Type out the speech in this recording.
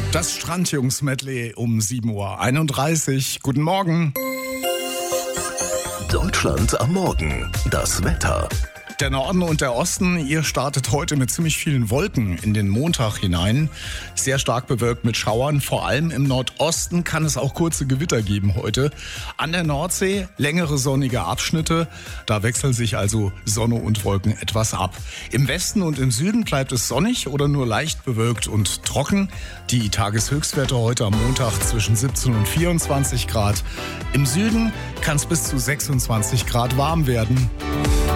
Das Strandjungs-Medley um 7:31 Uhr. Guten Morgen. Deutschland am Morgen. Das Wetter. Der Norden und der Osten, ihr startet heute mit ziemlich vielen Wolken in den Montag hinein. Sehr stark bewölkt mit Schauern. Vor allem im Nordosten kann es auch kurze Gewitter geben heute. An der Nordsee längere sonnige Abschnitte. Da wechseln sich also Sonne und Wolken etwas ab. Im Westen und im Süden bleibt es sonnig oder nur leicht bewölkt und trocken. Die Tageshöchstwerte heute am Montag zwischen 17 und 24 Grad. Im Süden kann es bis zu 26 Grad warm werden.